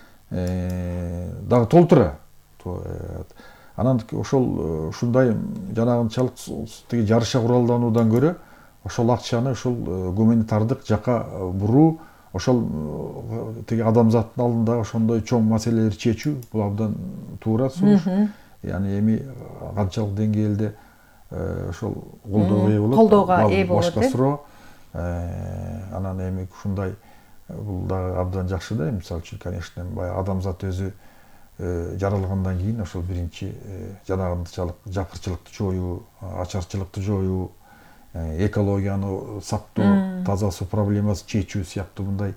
Speaker 2: Дагы толтура. Анан ошол ушундай жанагынчалык тиги жарыша куралдануудан көрө ошол акчаны ушул гуманитардык жака буруу, ошол тиги адамзаттын алдындагы ошондой чоң маселелерди чечүү бул абдан туура сунуш. Яны эми канчалык деңгээлде ошол колдоого ээ болот,
Speaker 1: колдоого ээ болот.
Speaker 2: Башка суроо. Анан эми ушундай бул дагы абдан жакшы да. Мисалы үчүн, конечно, баягы адамзат өзү жаралгандан кийин ошол биринчи жанагынчалык жакырчылыкты жоюу, ачарчылыкты жоюу, экологияны сактоо, таза суу проблемасын чечүү сыяктуу мындай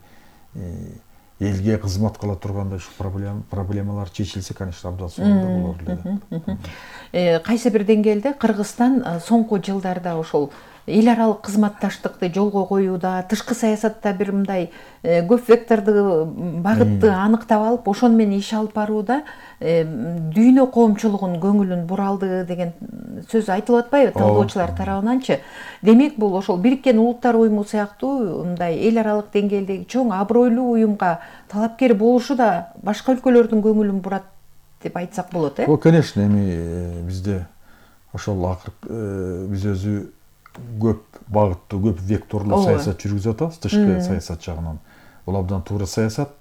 Speaker 2: элге кызмат кыла тургандай ушу проблемалар чечилсе, конечно, абдан сонун болор эле.
Speaker 1: Кайсы бир деңгээлде Кыргызстан соңку жылдарда ошол эл аралык кызматташтыкты жолго коюуда, тышкы саясатта бир мындай көп вектордуу багытты аныктап алып, ошону менен иш алып барууда дүйнө коомчулугунун көңүлүн буралды деген сөз айтылып атпайбы талкуучулар тарабынанчы? Демек, бул ошол Бириккен Улуттар уюму сыяктуу мындай эл аралык деңгээлдеги чоң абройлуу уюмга талапкер болушу да башка өлкөлөрдүн көңүлүн бурат деп айтсак болот, э?
Speaker 2: О, конечно, эми бизде ошол акыркы биз өзү көп багыттуу, көп векторлуу саясат жүргүзүп атабыз, тышкы саясат жагынан. Бул абдан туура саясат.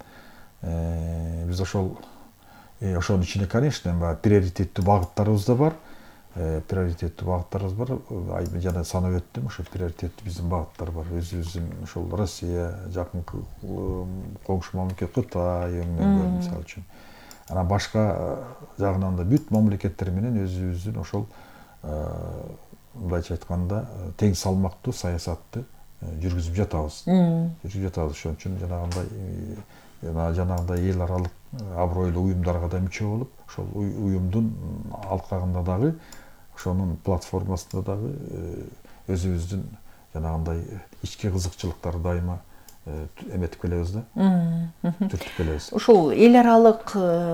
Speaker 2: Биз ошол ошонун ичинде, конечно, приоритеттүү багыттарыбыз да бар. Приоритеттүү багыттарыбыз бар. Жана санап өттүм, ошол приоритеттүү биздин багыттар бар. Өзүбүздүн ошол Россия, жакынкы коңшу мамлекет Кытай, мисалы үчүн. Анан башка жагынан да бүт мамлекеттер менен өзүбүздүн ошол мындайча айтканда тең салмактуу саясатты жүргүзүп жатабыз. Жүргүзүп жатабыз. Ошон үчүн жанагындай жанагындай эл аралык абройлуу уюмдарга да мүчө болуп, ошол уюмдун алкагында дагы, ошонун платформасында дагы өзүбүздүн жанагындай ички кызыкчылыктарды дайыма эметип келебиз да. Түртүп келебиз.
Speaker 1: Ушул эл аралык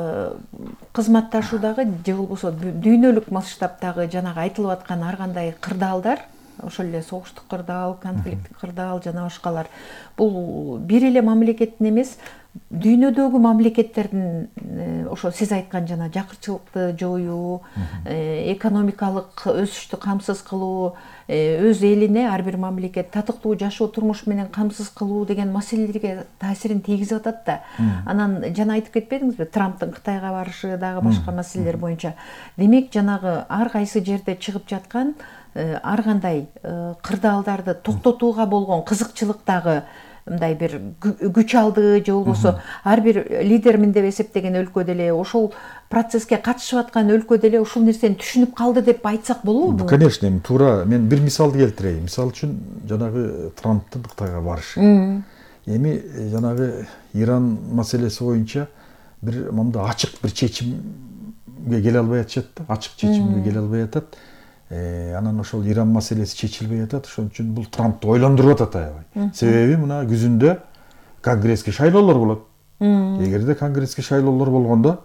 Speaker 1: кызматташуудагы же болбосо дүйнөлүк масштабтагы жанагы айтылып аткан ар кандай кырдаалдар, ошол эле согуштук кырдаал, конфликттик кырдаал жана башкалар, бул бир эле мамлекеттин эмес, дүйнөдөгү мамлекеттердин ошо сиз айткан жана жакырчылыкты жоюу, экономикалык өсүштү камсыз кылуу, өз элине ар бир мамлекет татыктуу жашоо турмуш менен камсыз кылуу деген маселелерге таасирин тийгизип атат да. Анан жана айтып кетпедиңизби, Трамптын Кытайга барышы дагы башка маселелер боюнча. Демек, жанагы ар кайсы жерде чыгып жаткан ар кандай кырдаалдарды токтотууга болгон кызыкчылыктагы мындай бир күч алды же болбосо ар бир лидермин деп эсептеген өлкө деле, ошол процесске катышып аткан өлкө деле ушул нерсени түшүнүп калды деп айтсак болобу?
Speaker 2: Конечно, эми туура. Мен бир мисалды келтирейин. Мисалы үчүн, жанагы Трамптын Кытайга барышы. Эми жанагы Иран маселеси боюнча бир мындай ачык бир чечимге келе албай атышат да, ачык чечимге келе албай атат. Анан ошол Иран маселеси чечилбей атат. Ошон үчүн бул Трамптты ойлондуруп атат аябай. Себеби мына күзүндө конгресске шайлоолор болот. Эгерде конгресске шайлоолор болгондо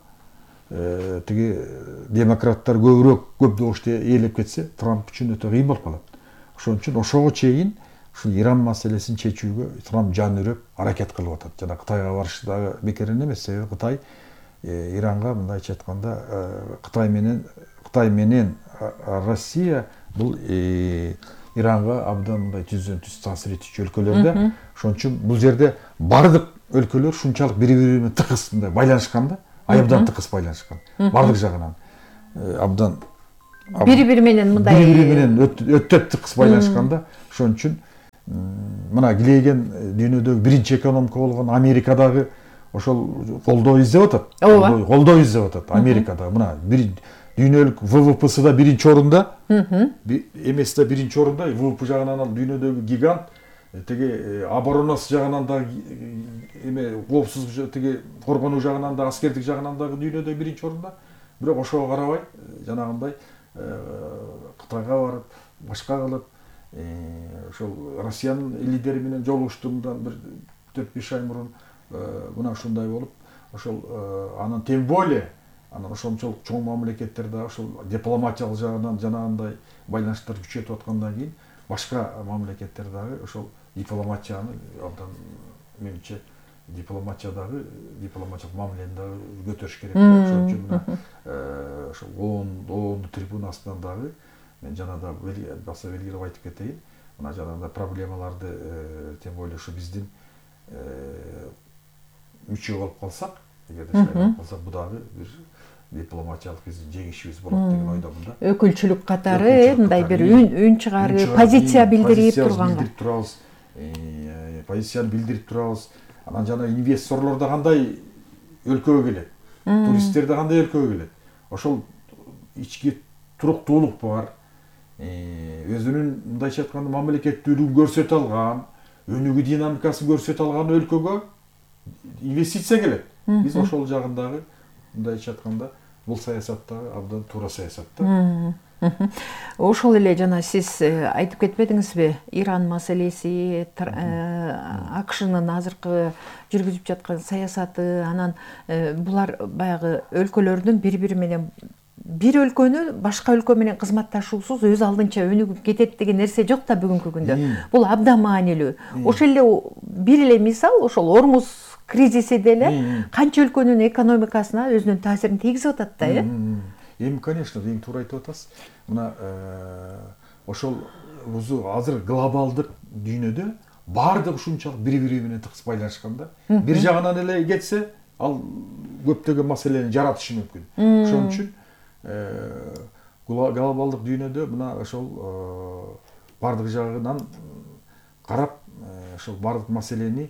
Speaker 2: тиги демократтар көбүрөөк көп добушту ээлеп кетсе, Трамп үчүн өтө кыйын болуп калат. Ошон үчүн ошого чейин ушул Иран маселесин чечүүгө Трамп жан үрөп аракет кылып атат. Жана Кытайга барышы дагы бекер эмес, себеби Кытай Иранга мындайча айтканда Кытай менен Кытай менен Россия бул Иранга абдан мындай түздөн түз таасир этүүчү өлкөлөр да. Ошон үчүн бул жерде бардык өлкөлөр ушунчалык бири-бири менен тыкыз мындай байланышкан да, абдан тыкыз байланышкан. Бардык жагынан абдан
Speaker 1: бири-бири менен мындай
Speaker 2: бири-бири менен өтө тыкыз байланышкан да. Ошон үчүн мына килейген дүйнөдөгү биринчи экономика болгон Америкадагы ошол колдоо издеп атат. Колдоо издеп атат Америкадагы. Мына бир дүйнөлүк вэ вэ пэсы да биринчи орунда, эмес да биринчи орунда, вэ вэ пэ жагынан ал дүйнөдөгү гигант, тиги оборонасы жагынан да эме коопсуздук тиги коргонуу жагынан да, аскердик жагынан да дүйнөдө биринчи орунда. Бирок ошого карабай жанагындай Кытайга барып, башка кылып, ошол Россиянын лидери менен жолугуштумдан бир төрт беш ай мурун мына ушундай болуп, ошол анан тем более анан ошончолук чоң мамлекеттер дагы ошол дипломатиялык жагынан жанагындай байланыштар күчөтүп аткандан кийин башка мамлекеттер дагы ошол дипломатияны абдан менимче дипломатиядагы дипломатиялык мамилени дагы көтөрүш керек. Ошон үчүн мына ошол ООН трибунасынан дагы мен жана да баса белгилеп айтып кетейин. Мына жанагындай проблемаларды тем более ушу биздин мүчө болуп калсак, эгерде шайлап калсак, бу дагы бир дипломатиялык биздин жеңишибиз болот деген ойдомун да.
Speaker 1: Өкүлчүлүк катары мындай бир үн чыгарып, позиция билдирип турганга.
Speaker 2: Билдирип турабыз. Позицияны билдирип турабыз. Анан жана инвесторлор да кандай өлкөгө келет, туристтер да кандай өлкөгө келет. Ошол ички туруктуулук бар, өзүнүн мындайча айтканда мамлекеттүүлүгүн көрсөтө алган, өнүгүү динамикасын көрсөтө алган өлкөгө инвестиция келет. Биз ошол жагындагы мындайча айтканда бул саясаттагы абдан туура саясат да.
Speaker 1: Ошол эле жана сиз айтып кетпедиңизби, Иран маселеси, АКШнын азыркы жүргүзүп жаткан саясаты, анан булар баягы өлкөлөрдүн бири-бири менен бир өлкөнү башка өлкө менен кызматташуусуз өз алдынча өнүгүп кетет деген нерсе жок да бүгүнкү күндө. Бул абдан маанилүү. Ошол эле бир эле мисал ошол Ормуз кризиси деле канча өлкөнүн экономикасына өзүнүн таасирин тийгизип атат да, э?
Speaker 2: Эми, конечно, эң туура айтып атасыз. Мына ошол азыр глобалдык дүйнөдө баардыгы ушунчалык бири-бири менен тыгыз байланышкан да. Бир жагынан эле кетсе, ал көптөгөн маселени жаратышы мүмкүн. Ошон үчүн глобалдык дүйнөдө мына ошол баардык жагынан карап, ошол баардык маселени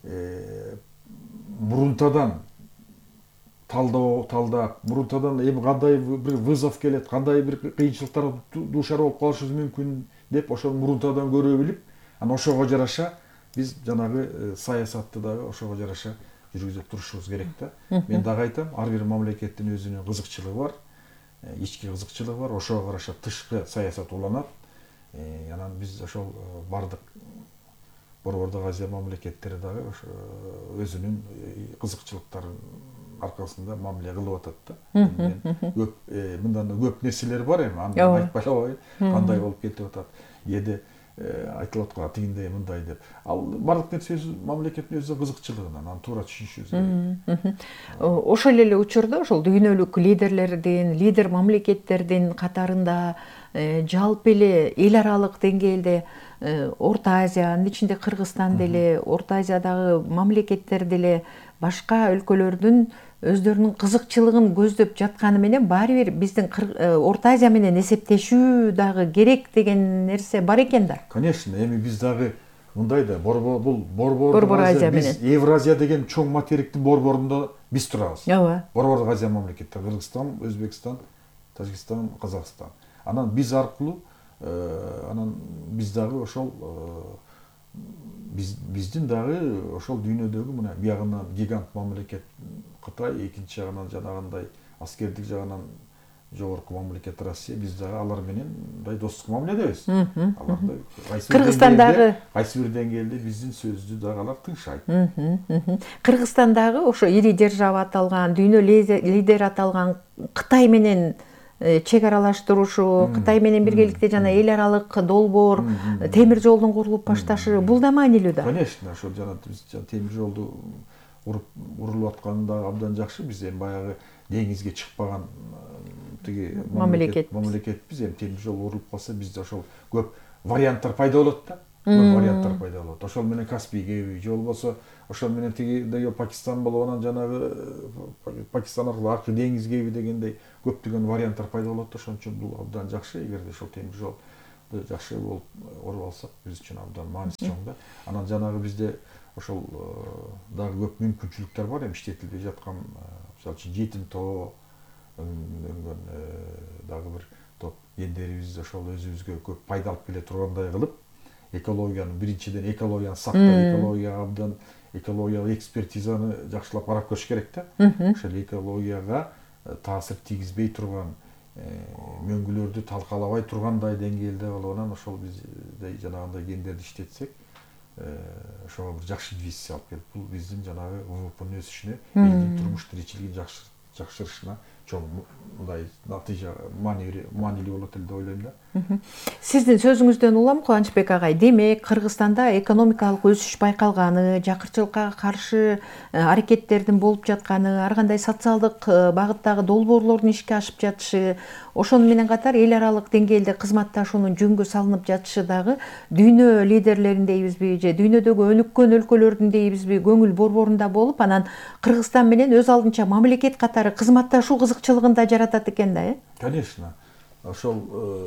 Speaker 2: мурунтадан талдоо, талдап, мурунтадан эми кандай бир вызов келет, кандай бир кыйынчылыктар дуушар болуп калышыбыз мүмкүн деп ошол мурунтадан көрө билип, анан ошого жараша биз жанагы саясатты дагы ошого жараша жүргүзүп турушубуз керек да. Мен дагы айтам, ар бир мамлекеттин өзүнүн кызыкчылыгы бар, ички кызыкчылыгы бар, ошого караша тышкы саясат уланат. Анан биз ошол бардык Борбордук Азия мамлекеттери дагы өзүнүн кызыкчылыктарын аркасында мамиле кылып атат да. Көп мындан көп нерселер бар эми, аны айтпай коеюн, кандай болуп кетип атат. Кээде айтылып аткан тигиндей мындай деп. Ал бардык нерсе мамлекеттин өзүнүн кызыкчылыгынан, аны туура түшүнүшүбүз керек.
Speaker 1: Ошол эле учурда ошол дүйнөлүк лидерлердин, лидер мамлекеттердин катарында жалпы эле эл аралык деңгээлде Орто Азия, анын ичинде Кыргызстан деле, Орто Азиядагы мамлекеттер деле башка өлкөлөрдүн өздөрүнүн кызыкчылыгын көздөп жатканы менен баары бир биздин Орто Азия менен эсептешүү дагы керек деген нерсе бар экен да.
Speaker 2: Конечно, эми биз дагы мындай да, бул Борбордук Азия, биз Евразия деген чоң материктин борборунда биз турабыз.
Speaker 1: Ооба.
Speaker 2: Борбордук Азия мамлекеттери, Кыргызстан, Өзбекстан, Тажикстан, Казакстан. Анан биз аркылуу анан биз дагы ошол биздин дагы ошол дүйнөдөгү мына биягынан гигант мамлекет Кытай, экинчи жагынан жанагындай аскердик жагынан жогорку мамлекет Россия, биз дагы алар менен мындай достук мамиледебиз. Аларды
Speaker 1: Кыргызстандагы
Speaker 2: кайсы бир деңгээлде биздин сөздү дагы алар тыңшайт.
Speaker 1: Кыргызстандагы ошо ири держава аталган, дүйнө лидери аталган Кытай менен чек аралаштыруушу, Кытай менен биргеликте жана эл аралык долбоор, темир жолдун курулуп башташы, бул да маанилүү да.
Speaker 2: Конечно, ошол жана биз темир жолду курулуп атканы да абдан жакшы. Биз эми баягы деңизге чыкпаган тиги мамлекет мамлекетпиз. Эми темир жол курулуп калса, бизде ошол көп варианттар пайда болот да. Көп варианттар пайда болот. Ошол менен Каспий кеби, же болбосо ошол менен тиги Пакистан болуп, анан жанагы Пакистан аркылуу аркы деңиз кеби дегендей көптөгөн варианттар пайда болот. Ошон үчүн бул абдан жакшы. Эгерде ошол темир жолду жакшы болуп куруп алсак, биз үчүн абдан мааниси чоң да. Анан жанагы бизде ошол дагы көп мүмкүнчүлүктөр бар. Эми иштетилбей жаткан, мисалы үчүн жетим тоо өнгөн дагы бир топ гендерибиз ошол өзүбүзгө көп пайда алып келе тургандай кылып, экологияны биринчиден экологияны сактап, экологияга абдан экологиялык экспертизаны жакшылап карап көрүш керек да. Ошол экологияга таасир тийгизбей турган мөңгүлөрдү талкалабай тургандай деңгээлде болуп анан ошол бизде жанагындай гендерди иштетсек ошого бир жакшы движение алып келип бул биздин жанагы ВВПнын өсүшүнө, элдин турмуш тиричилигин жакшырышына чоң мындай натыйжа маанилүү болот эле деп ойлойм да.
Speaker 1: Сиздин сөзүңүздөн улам, Кубанычбек агай, демек Кыргызстанда экономикалык өсүш байкалганы, жакырчылыкка каршы аракеттердин болуп жатканы, ар кандай социалдык багыттагы долбоорлордун ишке ашып жатышы, ошону менен катар эл аралык деңгээлде кызматташуунун жөнгө салынып жатышы дагы дүйнө лидерлерин дейбизби же дүйнөдөгү өнүккөн өлкөлөрдүн дейбизби көңүл борборунда болуп, анан Кыргызстан менен өз алдынча мамлекет катары кызматташуу кызыкчылыгын да жаратат экен да, э?
Speaker 2: Конечно. Ошол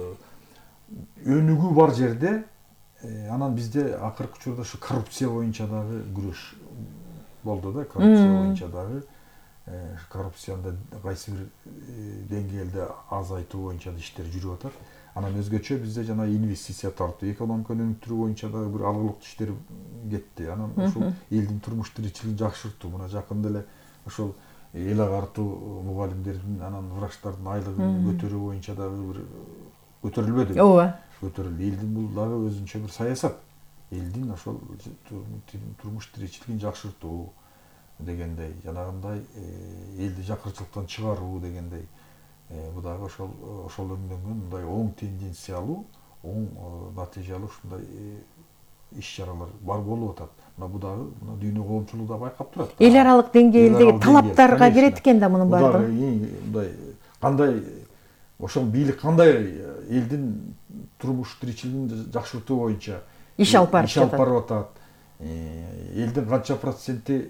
Speaker 2: өнүгүү бар жерде, анан бизде акыркы учурда ушу коррупция боюнча дагы күрөш болду да, коррупция боюнча дагы коррупцияны кайсы бир деңгээлде азайтуу боюнча иштер жүрүп атат. Анан өзгөчө бизде жана инвестиция тартуу, экономиканы өнүктүрүү боюнча дагы бир алгылыктуу иштер кетти. Анан ушул элдин турмуш тиричилигин жакшыртуу, мына жакында эле ошол эл агартуу мугалимдердин, анан врачтардын айлыгын көтөрүү боюнча дагы бир көтөрүлбөдү. Ооба. Көтөрүлдү. Элдин бул дагы өзүнчө бир саясат. Элдин ошол турмуш тиричилигин жакшыртуу дегендей, жанагындай элди жакырчылыктан чыгаруу дегендей, бул дагы ошол ошол өңдөнгөн мындай оң тенденциялуу, оң натыйжалуу ушундай иш-чаралар бар болуп атат. Мына бул дагы мына дүйнө коомчулугу да байкап турат.
Speaker 1: Эл аралык деңгээлдеги талаптарга кирет экен да мунун баардыгы.
Speaker 2: Мындай кандай ошол бийлик кандай элдин турмуш тиричилигин жакшыртуу боюнча иш алып барып атат. Элдин канча проценти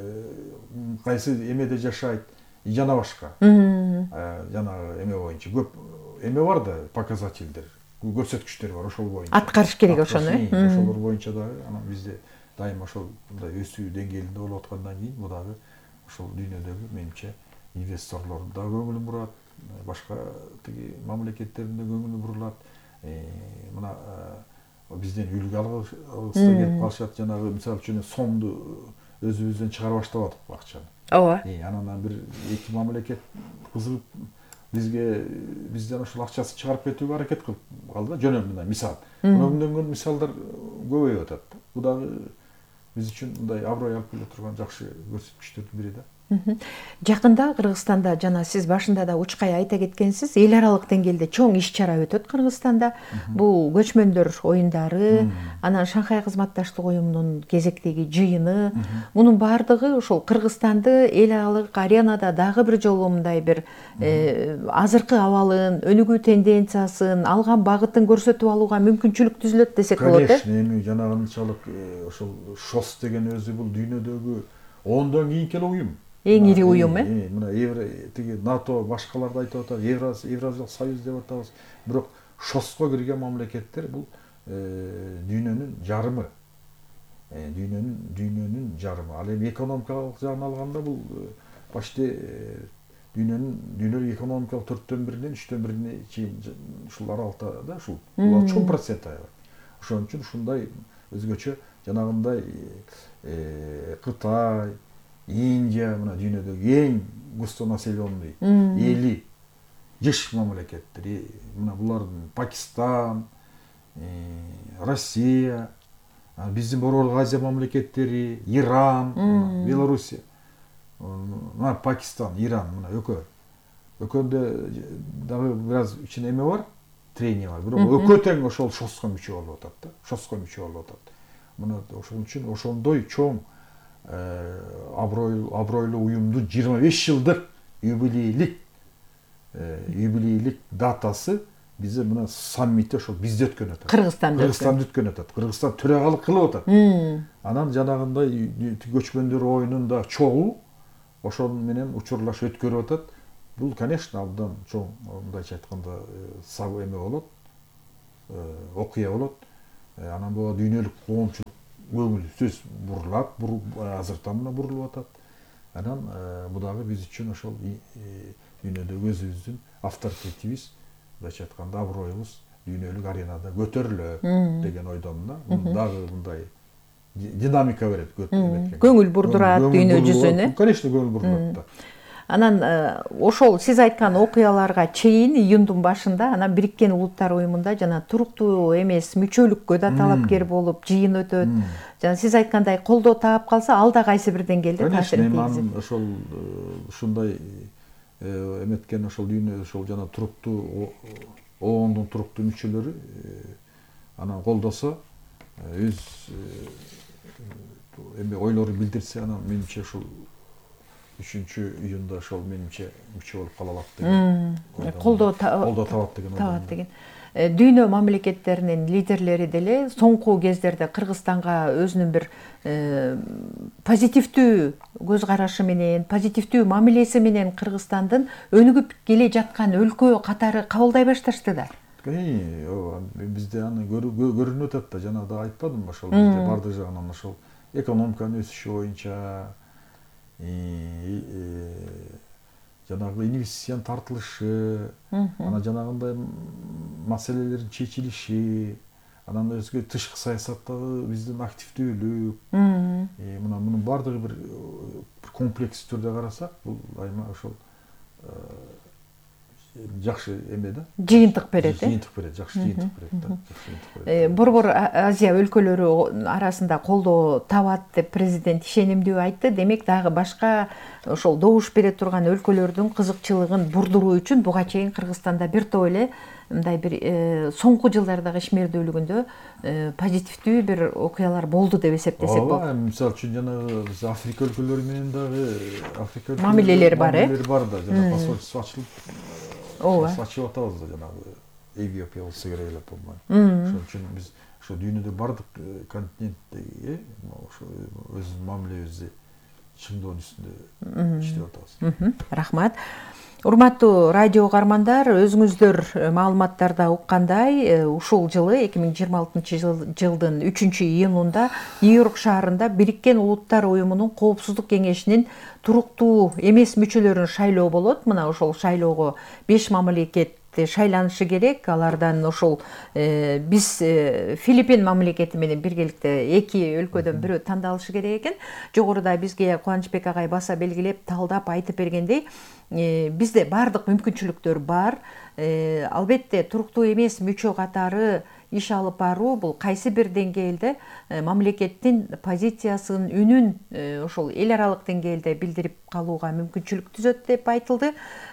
Speaker 2: кайсы эмеде жашайт, жана башка. Жанагы эме боюнча көп эме бар да, показательдер, көрсөткүчтөр бар ошол боюнча. Аткарыш керек ошону, э? Ошолор боюнча дагы анан бизде дайыма ошол мындай өсүү деңгээлинде болуп аткандан кийин бул дагы ошол дүйнөдөгү менимче инвесторлордун да көңүлүн бурат, башка тиги мамлекеттердин да көңүлүн бурулат. Мына бизден үлгү алгыста келип калышат, жанагы мисалы үчүн сомду өзүбүздөн чыгара баштабадык акчаны. Ооба. Анан бир эки мамлекет кызыгып бизге бизден ошол акчасын чыгарып кетүүгө аракет кылып калды да, жөн эле мындай мисал. Мындай мисалдар көбөйүп атат. Бул дагы биз үчүн мындай аброй алып келе турган жакшы көрсөткүчтөрдүн бири да.
Speaker 1: Жакында Кыргызстанда, жана сиз башында да учкай айта кеткенсиз, эл аралык деңгээлде чоң иш-чара өтөт Кыргызстанда. Бул көчмөндөр оюндары, анан Шанхай кызматташтык уюмунун кезектеги жыйыны, мунун баардыгы ошол Кыргызстанды эл аралык аренада дагы бир жолу мындай бир азыркы абалын, өнүгүү тенденциясын, алган багытын көрсөтүп алууга мүмкүнчүлүк түзүлөт десек болот, э?
Speaker 2: Конечно, эми жанагынчалык ошол ШОС деген өзү бул дүйнөдөгү ондон кийинки эле уюм.
Speaker 1: Эң ири уюм, э?
Speaker 2: Мына Евро, тиги НАТО, башкаларды айтып атат, Евразиялык союз деп атабыз. Бирок ШОСко кирген мамлекеттер бул дүйнөнүн жарымы. Дүйнөнүн дүйнөнүн жарымы. Ал эми экономикалык жагын алганда бул почти дүйнөнүн дүйнөлүк экономикалык төрттөн биринен үчтөн бирине чейин ушул аралыкта да ушул. Бул чоң процент аябай. Ошон үчүн ушундай өзгөчө жанагындай Кытай, Индия, мына дүйнөдөгү эң густонаселенный эли жыш мамлекеттер. Мына булардын Пакистан, Россия, биздин Борбордук Азия мамлекеттери, Иран, Белоруссия, мына Пакистан, Иран, мына экөө. Экөөндө дагы бир аз ичине эме бар, трение бар. Бирок экөө тең ошол ШОСко мүчө болуп атат да. ШОСко мүчө болуп атат. Мына ошол үчүн ошондой чоң абройлуу абройлуу уюмдун жыйырма беш жылдык юбилейлик юбилейлик датасы бизде мына саммити ошол бизде өткөн атат. Кыргызстанда Кыргызстанда өткөн атат. Кыргызстан төрагалык кылып атат. Анан жанагындай көчмөндөр оюнунда чогуу ошол менен учурлашып өткөрүп атат. Бул, конечно, абдан чоң, мындайча айтканда, сабы эме болот, окуя болот. Анан бул дүйнөлүк коомчулук көңүл сөз бурулат, азыртан мына бурулуп атат. Анан бул дагы биз үчүн ошол дүйнөдөгү өзүбүздүн авторитетибиз, мындайча айтканда аброюбуз дүйнөлүк аренада көтөрүлөт деген ойдомун да. Дагы мындай динамика берет.
Speaker 1: Көңүл бурдурат дүйнө жүзүнө.
Speaker 2: Конечно, көңүл бурдурат да.
Speaker 1: Анан ошол сиз айткан окуяларга чейин июндун башында анан Бириккен Улуттар уюмунда жана туруктуу эмес мүчөлүккө да талапкер болуп жыйын өтөт. Жана сиз айткандай колдоо таап калса, ал да кайсы бир деңгээлде таасирин тийгизет.
Speaker 2: Конечно, ошол ушундай эметкен ошол дүйнө ошол жана туруктуу оондун туруктуу мүчөлөрү анан колдосо, өз эми ойлорун билдирсе, анан менимче ушул үчүнчү июнда ошол менимче мүчө болуп кала алат деген.
Speaker 1: Колдоо
Speaker 2: колдоо табат деген.
Speaker 1: Табат деген. Дүйнө мамлекеттеринин лидерлери деле соңку кездерде Кыргызстанга өзүнүн бир позитивдүү көз карашы менен, позитивдүү мамилеси менен Кыргызстандын өнүгүп келе жаткан өлкө катары кабылдай башташты да.
Speaker 2: Бизде аны көрүнүп атат да, жана да айтпадымбы, ошол бизде бардык жагынан ошол экономиканын өсүшү боюнча, жанагы инвестициянын тартылышы, анан жанагындай маселелердин чечилиши, анан өзгө тышкы саясаттагы биздин активдүүлүк, мына мунун бардыгы бир комплекс түрдө карасак, бул айма ошол жакшы эме да.
Speaker 1: Жыйынтык берет, э?
Speaker 2: Жыйынтык берет, жакшы жыйынтык берет да.
Speaker 1: Борбор Азия өлкөлөрү арасында колдоо табат деп президент ишенимдүү айтты. Демек, дагы башка ошол добуш бере турган өлкөлөрдүн кызыкчылыгын бурдуруу үчүн буга чейин Кыргызстанда бир топ эле мындай бир соңку жылдардагы ишмердүүлүгүндө позитивдүү бир окуялар болду деп эсептесек болот.
Speaker 2: Ооба, мисалы үчүн жанагы биз Африка өлкөлөрү менен дагы Африка
Speaker 1: мамилелер бар, э?
Speaker 2: Мамилелер бар да, жана посольство ачылып
Speaker 1: Ооба.
Speaker 2: Ачып атабыз да, жанагы Эфиопия болсо керек эле болмайм. Ошон үчүн биз ошо дүйнөдө бардык континенттеги ошо өзүбүздүн мамилебизди чыңдоонун үстүндө иштеп атабыз. Рахмат.
Speaker 1: Урматтуу радио угармандар, өзүңүздөр маалыматтарда уккандай, ушул жылы эки миң жыйырма алтынчы жылдын үчүнчү июнунда Нью-Йорк шаарында Бириккен Улуттар уюмунун Коопсуздук кеңешинин туруктуу эмес мүчөлөрүн шайлоо болот. Мына ошол шайлоого беш мамлекет шайланышы керек. Алардан ошол биз Филиппин мамлекети менен биргеликте эки өлкөдөн бирөө тандалышы керек экен. Жогоруда бизге Кубанычбек агай баса белгилеп, талдап айтып бергендей, бизде бардык мүмкүнчүлүктөр бар. Албетте туруктуу эмес мүчө катары иш алып баруу бул кайсы бир деңгээлде мамлекеттин позициясын, үнүн ошол эл аралык деңгээлде билдирип калууга мүмкүнчүлүк түзөт деп айтылды.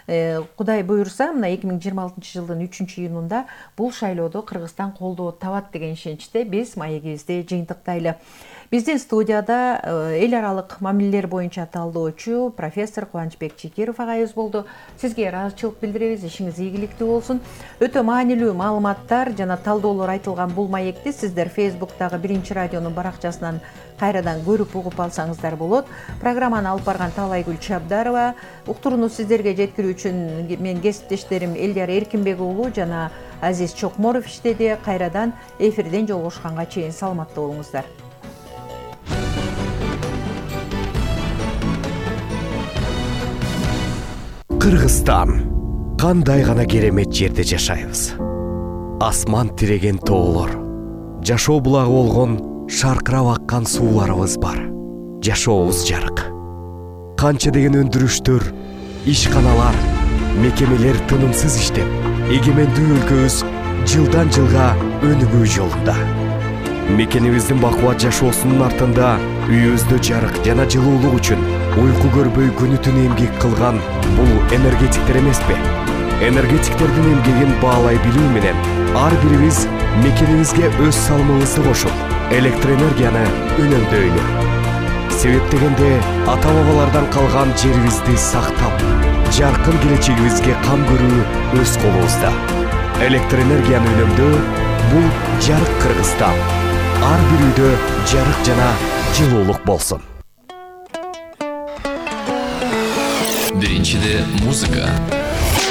Speaker 1: Кудай буйрса, мына эки миң жыйырма алтынчы жылдын үчүнчү июнунда бул шайлоодо Кыргызстан колдоо табат деген ишеничте биз маегибизди жыйынтыктайлы. Биздин студияда эл аралык мамилелер боюнча талдоочу профессор Кубанычбек Чекиров агайыбыз болду. Сизге ыраазычылык билдиребиз, ишиңиз ийгиликтүү болсун. Өтө маанилүү маалыматтар жана талдоолор айтылган бул маекти сиздер Фейсбуктагы Биринчи радионун баракчасынан кайрадан көрүп угуп алсаңыздар болот. Программаны алып барган Талайгүл Чабдарова, уктурууну сиздерге жеткирүү үчүн мен кесиптештерим Элдияр Эркинбек уулу жана Азиз Чокморов иштеди. Кайрадан эфирден жолугушканга чейин саламатта болуңуздар.
Speaker 3: Кыргызстан кандай гана керемет жерде жашайбыз. Асман тиреген тоолор, жашоо булагы болгон шаркырап аккан сууларыбыз бар. Жашообуз жарык. Канча деген өндүрүштөр, ишканалар, мекемелер тынымсыз иштеп, эгемендүү өлкөбүз жылдан жылга өнүгүү жолунда. Мекенибиздин бакубат жашоосунун артында үйүбүздө жарык жана жылуулук үчүн уйку көрбөй күнү түнү эмгек кылган бул энергетиктер эмеспи? Энергетиктердин эмгегин баалай билүү менен ар бирибиз мекенибизге өз салымыбызды кошуп, электроэнергияны үнөмдөйлү. Себеп дегенде ата-бабалардан калган жерибизди сактап, жаркын келечегибизге кам көрүү өз колубузда. Электроэнергияны үнөмдөө бул жарык Кыргызстан. Ар бир үйдө жарык жана жылуулук болсун.
Speaker 4: Биринчиде музыка,